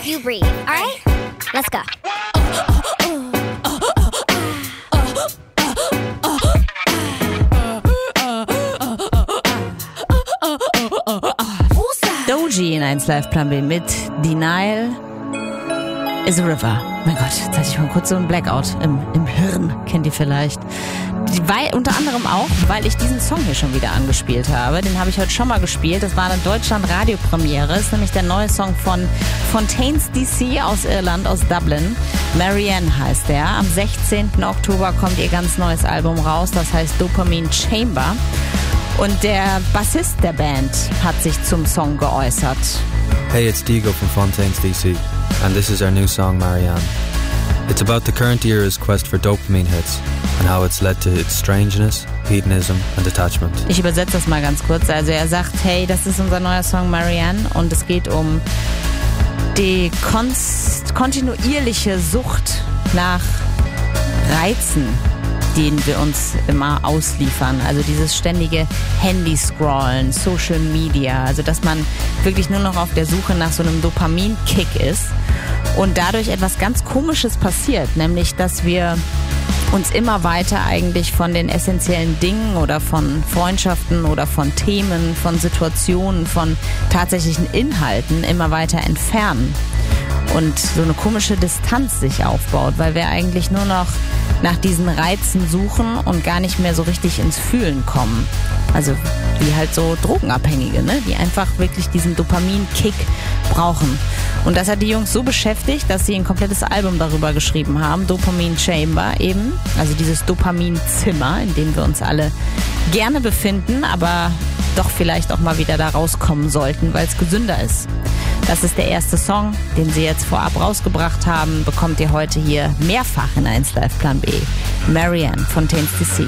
you breathe. All right? Let's go. Doji in 1 Live Plan B mit Denial is a River. Mein Gott, jetzt hatte ich mal kurz so einen Blackout im Hirn. Kennt ihr vielleicht? Unter anderem auch, weil ich diesen Song hier schon wieder angespielt habe. Den habe ich heute schon mal gespielt. Das war eine Deutschland-Radio-Premiere. Das ist nämlich der neue Song von Fontaines DC aus Irland, aus Dublin. Marianne heißt der. Am 16. Oktober kommt ihr ganz neues Album raus. Das heißt Dopamine Chamber. Und der Bassist der Band hat sich zum Song geäußert. Hey, it's Diego from Fontaines DC, and this is our new song, Marianne. It's about the current era's quest for dopamine hits and how it's led to its strangeness, hedonism and attachment. Ich übersetze das mal ganz kurz. Also er sagt, hey, das ist unser neuer Song Marianne und es geht um die kontinuierliche Sucht nach Reizen, denen wir uns immer ausliefern. Also dieses ständige Handy-Scrollen, Social Media, also dass man wirklich nur noch auf der Suche nach so einem Dopamin-Kick ist und dadurch etwas ganz Komisches passiert, nämlich dass wir uns immer weiter eigentlich von den essentiellen Dingen oder von Freundschaften oder von Themen, von Situationen, von tatsächlichen Inhalten immer weiter entfernen und so eine komische Distanz sich aufbaut, weil wir eigentlich nur noch nach diesen Reizen suchen und gar nicht mehr so richtig ins Fühlen kommen. Also wie halt so Drogenabhängige, ne? Die einfach wirklich diesen Dopamin-Kick brauchen. Und das hat die Jungs so beschäftigt, dass sie ein komplettes Album darüber geschrieben haben. Dopamine Chamber eben. Also dieses Dopaminzimmer, in dem wir uns alle gerne befinden, aber doch vielleicht auch mal wieder da rauskommen sollten, weil es gesünder ist. Das ist der erste Song, den sie jetzt vorab rausgebracht haben. Bekommt ihr heute hier mehrfach in 1 Live Plan B. Marianne, Fontaines DC.